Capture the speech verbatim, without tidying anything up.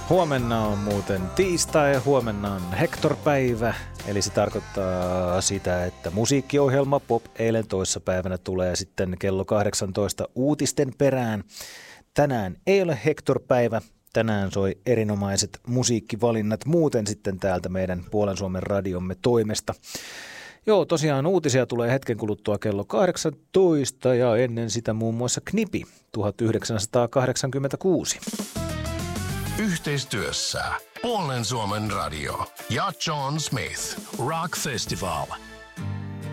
Huomenna on muuten tiistai, huomenna on Hector-päivä, eli se tarkoittaa sitä, että musiikkiohjelma Pop eilen toissapäivänä tulee sitten kello kahdeksantoista uutisten perään. Tänään ei ole Hector-päivä, tänään soi erinomaiset musiikkivalinnat muuten sitten täältä meidän Puolen Suomen radiomme toimesta. Joo, tosiaan uutisia tulee hetken kuluttua kello kahdeksantoista ja ennen sitä muun muassa Knipi tuhatyhdeksänsataakahdeksankymmentäkuusi. Yhteistyössä Puolen Suomen radio ja John Smith Rock Festival.